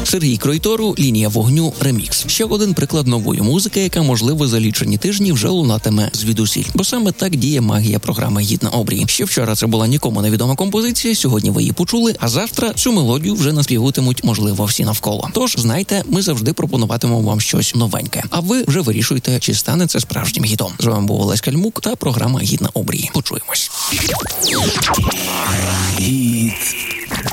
Сергій Кройтору «Лінія вогню. Ремікс». Ще один приклад нової музики, яка, можливо, за лічені тижні вже лунатиме звідусіль. Бо саме так діє магія програми «Гід на обрії». Ще вчора це була нікому невідома композиція, сьогодні ви її почули, а завтра цю мелодію вже наспіватимуть, можливо, всі навколо. Тож, знайте, ми завжди пропонуватимемо вам щось новеньке. А ви вже вирішуйте, чи стане це справжнім гітом. З вами був Олесь Кальмук та програма «Гід на обрії». Почуємось. Гід